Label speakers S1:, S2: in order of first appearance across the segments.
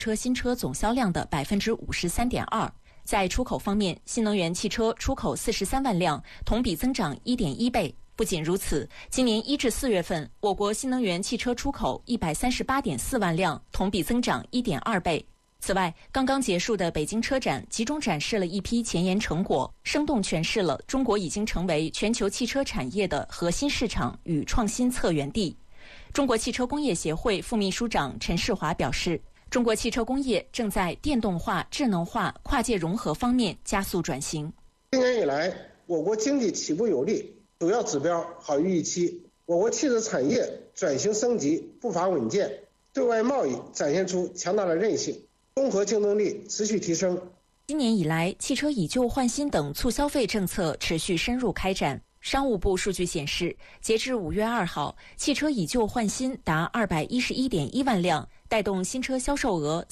S1: 新车总销量的 53.2%。在出口方面，新能源汽车出口43万辆，同比增长 1.1 倍。不仅如此，今年1至4月份，我国新能源汽车出口138.4万辆，同比增长 1.2 倍。此外，刚刚结束的北京车展集中展示了一批前沿成果，生动诠释了中国已经成为全球汽车产业的核心市场与创新策源地。中国汽车工业协会副秘书长陈世华表示，中国汽车工业正在电动化、智能化、跨界融合方面加速转型。
S2: 今年以来，我国经济起步有力，主要指标好于预期。我国汽车产业转型升级步伐稳健，对外贸易展现出强大的韧性，综合竞争力持续提升。
S1: 今年以来，汽车以旧换新等促消费政策持续深入开展。商务部数据显示，截至5月2号，汽车以旧换新达211.1万辆，带动新车销售额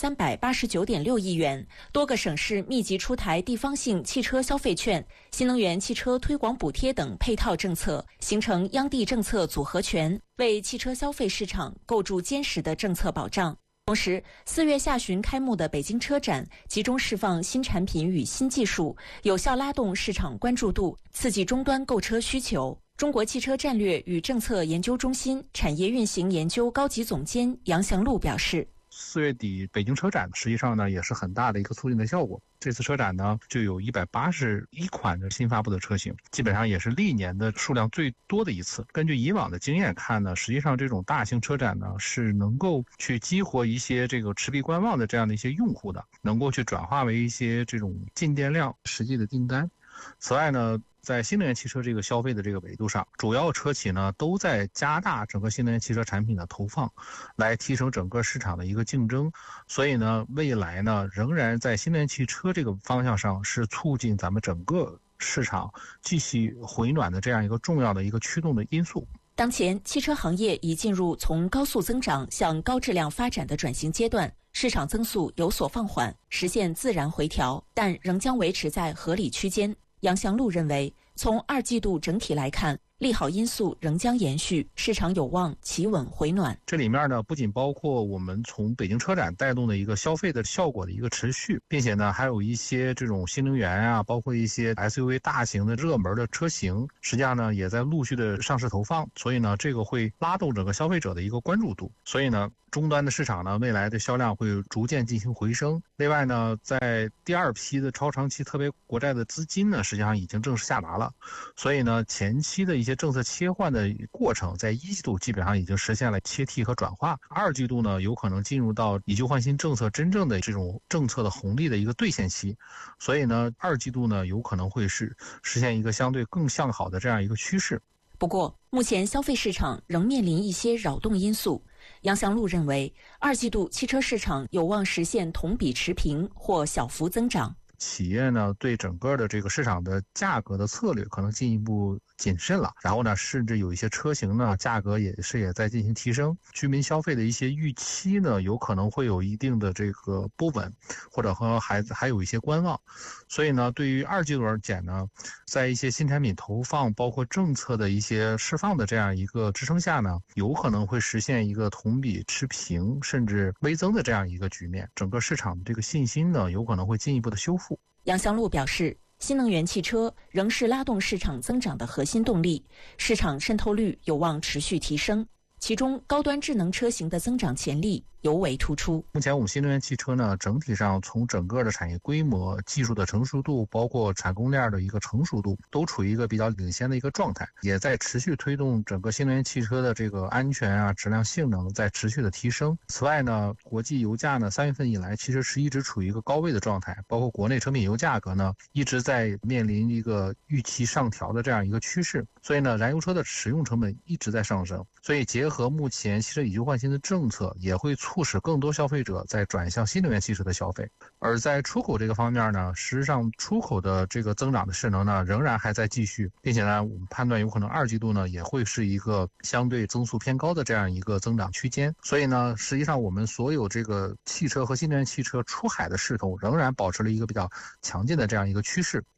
S1: 3389.6亿元。多个省市密集出台地方性汽车消费券、新能源汽车推广补贴等配套政策，形成央地政策组合拳，为汽车消费市场构筑坚实的政策保障。同时，4月下旬开幕的北京车展集中释放新产品与新技术，有效拉动市场关注度，刺激终端购车需求。中国汽车战略与政策研究中心产业运行研究高级总监杨祥路表示
S3: ，4月底北京车展实际上呢也是很大的一个促进的效果。这次车展呢就有181款的新发布的车型，基本上也是历年的数量最多的一次。根据以往的经验看呢，实际上这种大型车展呢是能够去激活一些这个持币观望的这样的一些用户的，能够去转化为一些这种进店量实际的订单。此外呢，在新能源汽车这个消费的这个维度上，主要车企呢都在加大整个新能源汽车产品的投放，来提升整个市场的一个竞争。所以呢，未来呢仍然在新能源汽车这个方向上是促进咱们整个市场继续回暖的这样一个重要的一个驱动的因素。
S1: 当前，汽车行业已进入从高速增长向高质量发展的转型阶段，市场增速有所放缓，实现自然回调，但仍将维持在合理区间。杨祥路认为，从2季度整体来看，利好因素仍将延续，市场有望企稳回暖。
S3: 这里面呢，不仅包括我们从北京车展带动的一个消费的效果的一个持续，并且呢，还有一些这种新能源啊，包括一些 SUV 大型的热门的车型，实际上呢，也在陆续的上市投放，所以呢，这个会拉动整个消费者的一个关注度。所以呢，终端的市场呢，未来的销量会逐渐进行回升。另外呢，在第2批的超长期特别国债的资金呢，实际上已经正式下达了，所以呢，前期的一些政策切换的过程，在1季度基本上已经实现了切替和转化。2季度呢，有可能进入到以旧换新政策真正的这种政策的红利的一个兑现期，所以呢，2季度呢，有可能会实现一个相对更向好的这样一个趋势。
S1: 不过，目前消费市场仍面临一些扰动因素。杨祥路认为，2季度汽车市场有望实现同比持平或小幅增长。
S3: 企业呢对整个的这个市场的价格的策略可能进一步谨慎了，然后呢，甚至有一些车型呢价格也在进行提升，居民消费的一些预期呢有可能会有一定的这个不稳，或者和还有一些观望。所以呢，对于2季度而言呢，在一些新产品投放包括政策的一些释放的这样一个支撑下呢，有可能会实现一个同比持平甚至微增的这样一个局面，整个市场的这个信心呢有可能会进一步的修复。
S1: 杨祥路表示，新能源汽车仍是拉动市场增长的核心动力，市场渗透率有望持续提升，其中高端智能车型的增长潜力尤为突出。
S3: 目前我们新能源汽车呢，整体上从整个的产业规模、技术的成熟度，包括产供链的一个成熟度，都处于一个比较领先的一个状态，也在持续推动整个新能源汽车的这个安全啊、质量、性能在持续的提升。此外呢，国际油价呢，3月份以来其实是一直处于一个高位的状态，包括国内成品油价格呢，一直在面临一个预期上调的这样一个趋势。所以呢，燃油车的使用成本一直在上升，所以结合目前汽车以旧换新的政策，也会促使更多消费者在转向新能源汽车的消费。而在出口这个方面呢，实际上出口的这个增长的势能呢，仍然还在继续，并且呢，我们判断有可能2季度呢，也会是一个相对增速偏高的这样一个增长区间。所以呢，实际上我们所有这个汽车和新能源汽车出海的势头仍然保持了一个比较强劲的这样一个趋势。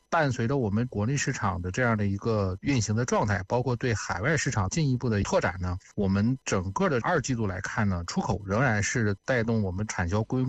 S3: 伴随着我们国内市场的这样的一个运行的状态，包括对海外市场进一步的拓展呢，我们整个的2季度来看呢，出口仍然是带动我们产销规模